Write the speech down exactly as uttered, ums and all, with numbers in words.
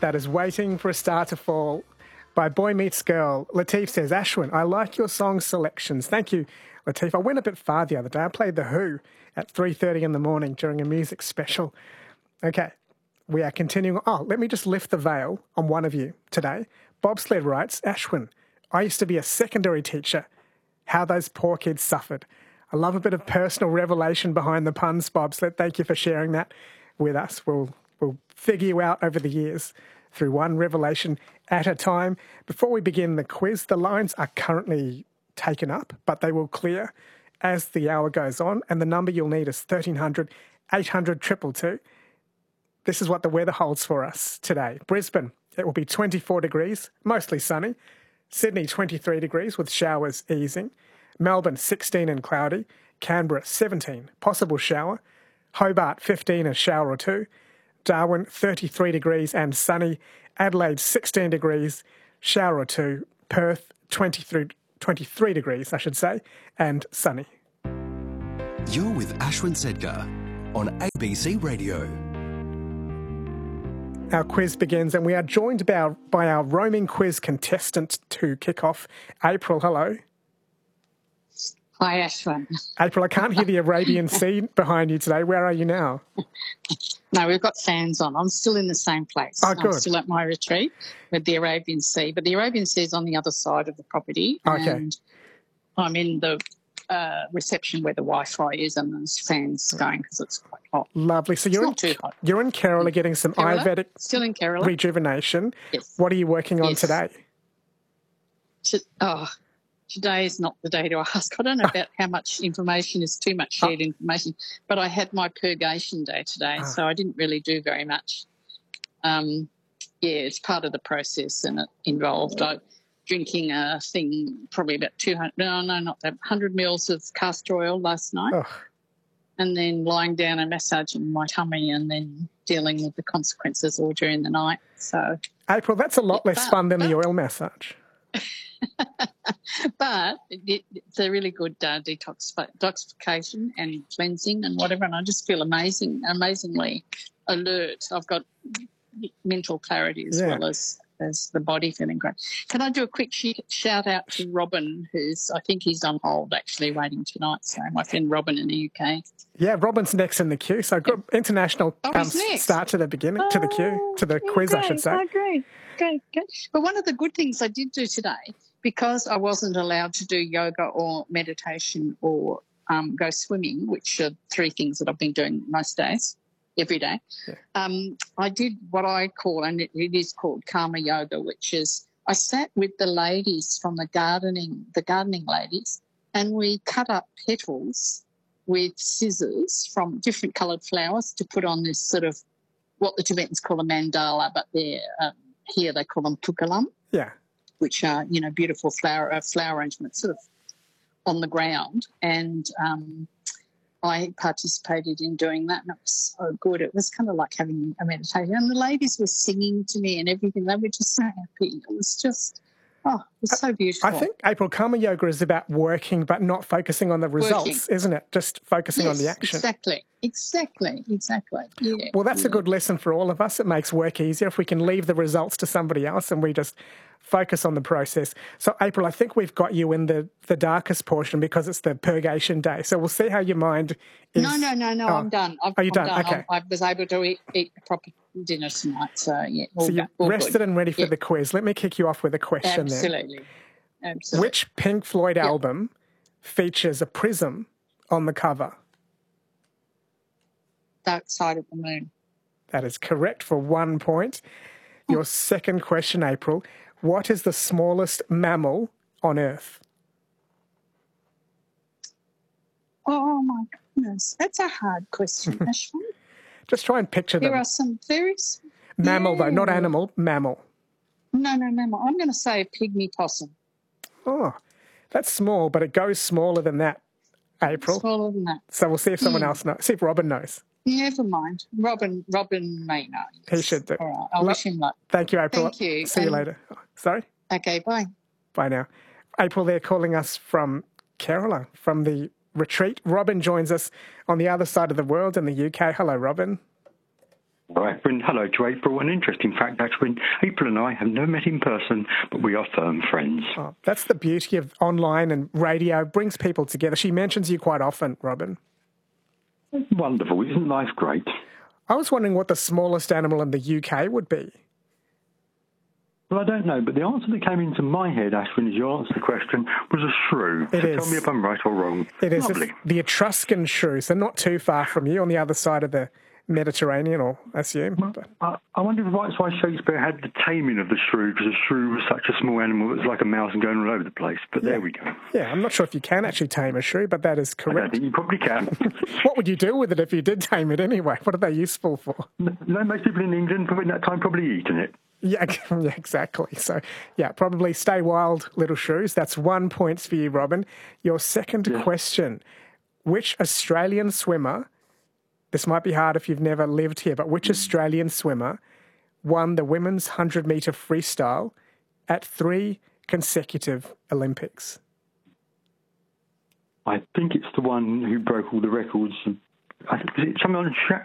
That is Waiting for a Star to Fall by Boy Meets Girl. Latif says, Ashwin, I like your song selections. Thank you, Latif. I went a bit far the other day. I played The Who at three thirty in the morning during a music special. Okay, we are continuing. Oh, let me just lift the veil on one of you today. Bobsled writes, Ashwin, I used to be a secondary teacher. How those poor kids suffered. I love a bit of personal revelation behind the puns, Bobsled. Thank you for sharing that with us. We'll, we'll figure you out over the years through one revelation at a time. Before we begin the quiz, the lines are currently taken up, but they will clear as the hour goes on, and the number you'll need is thirteen hundred, eight hundred, two two two. This is what the weather holds for us today. Brisbane, it will be twenty-four degrees, mostly sunny. Sydney, twenty-three degrees with showers easing. Melbourne, sixteen and cloudy. Canberra, seventeen, possible shower. Hobart, fifteen, a shower or two. Darwin, thirty-three degrees and sunny. Adelaide, sixteen degrees, shower or two. Perth, twenty-three, twenty-three degrees, I should say, and sunny. You're with Ashwin Sedgar on A B C Radio. Our quiz begins, and we are joined by our, by our roaming quiz contestant to kick off. April, hello. Hi, Ashwin. April, I can't hear the Arabian Sea behind you today. Where are you now? No, we've got fans on. I'm still in the same place. Oh, good. I'm still at my retreat with the Arabian Sea, but the Arabian Sea is on the other side of the property. Okay. And I'm in the uh, reception where the Wi-Fi is, and there's fans going because it's quite hot. Lovely. So It's you're, not in, too hot. you're in Kerala getting some Kerala? Ayurvedic Still in Kerala. rejuvenation. Yes. What are you working on Yes. today? To, oh, today is not the day to ask. I don't know about how much information is too much shared information, but I had my purgation day today, Ah. so I didn't really do very much. Um, yeah, it's part of the process, and it involved uh, drinking a thing, probably about two hundred, no, no, not that, one hundred mils of castor oil last night, Oh, and then lying down and massaging my tummy and then dealing with the consequences all during the night. So, April, that's a lot Yeah, less but- fun than the but- oil massage. but it, it's a really good uh, detox, detoxification and cleansing and whatever, and I just feel amazing, amazingly alert. I've got mental clarity as Yeah. well as, as the body feeling great. Can I do a quick sh- shout out to Robin, who's, I think he's on hold actually waiting tonight, so my friend Robin in the U K. Yeah, Robin's next in the queue. So good international Oh, um, he's next. start to the beginning, to the queue, to the Oh, quiz, I great. should say. Oh, great, great, great. But one of the good things I did do today, because I wasn't allowed to do yoga or meditation or um, go swimming, which are three things that I've been doing most days, every day, Yeah. um, I did what I call, and it, it is called karma yoga, which is I sat with the ladies from the gardening, the gardening ladies, and we cut up petals with scissors from different coloured flowers to put on this sort of what the Tibetans call a mandala, but they're, um, here they call them pukalam, Yeah. which are, you know, beautiful flower uh, flower arrangements sort of on the ground. And um, I participated in doing that, and it was so good. It was kind of like having a meditation. And the ladies were singing to me and everything. They were just so happy. It was just, oh, it was so beautiful. I think, April, karma yoga is about working but not focusing on the results, isn't it? Just focusing on the Yes, action. Exactly, exactly, exactly. Yeah. Well, that's yeah. a good lesson for all of us. It makes work easier if we can leave the results to somebody else and we just focus on the process. So, April, I think we've got you in the, the darkest portion because it's the purgation day. So we'll see how your mind is. No, no, no, no, Oh. I'm done. I've, Are you I'm done? done. Okay. I, I was able to eat, eat a proper dinner tonight, so yeah, all, So you're go- all rested good. and ready for Yeah. the quiz. Let me kick you off with a question then. Absolutely. Absolutely. Which Pink Floyd Yep. album features a prism on the cover? Dark Side of the Moon. That is correct for one point. Your second question, April. What is the smallest mammal on Earth? Oh, my goodness. That's a hard question, Ashwin. Just try and picture them. There are some very... s- Mammal, though, not Yeah. animal, mammal. No, no, no, no. I'm going to say a pygmy possum. Oh, that's small, but it goes smaller than that, April. Smaller than that. So we'll see if someone Hmm. else knows. See if Robin knows. Never mind. Robin Robin may know. He should do. All right. I'll Lo- wish him luck. Thank you, April. Thank you. See you And- later. Oh, sorry? Okay, bye. Bye now. April, they're calling us from Kerala, from the retreat. Robin joins us on the other side of the world in the U K. Hello, Robin. Right. And hello to April. An interesting fact, actually, April and I have never met in person, but we are firm friends. Oh, that's the beauty of online and radio. It brings people together. She mentions you quite often, Robin. Wonderful. Isn't life great? I was wondering what the smallest animal in the U K would be. Well, I don't know, but the answer that came into my head, Ashwin, as you answered the question, was a shrew. It so is. Tell me if I'm right or wrong. It is. Lovely. It's the Etruscan shrew, so not too far from you, on the other side of the Mediterranean, or I assume. Well, I, I wonder if that's why Shakespeare had the taming of the shrew, because the shrew was such a small animal that was like a mouse and going all over the place. But yeah. there we go. Yeah, I'm not sure if you can actually tame a shrew, but that is correct. I don't think you probably can. What would you do with it if you did tame it anyway? What are they useful for? No, most people in England, probably in that time, probably eaten it. Yeah, yeah, exactly. So, yeah, probably stay wild, little shrews. That's one point for you, Robin. Your second Yeah. question. Which Australian swimmer, this might be hard if you've never lived here, but which Australian swimmer won the women's one hundred metre freestyle at three consecutive Olympics? I think it's the one who broke all the records. I think, is it something on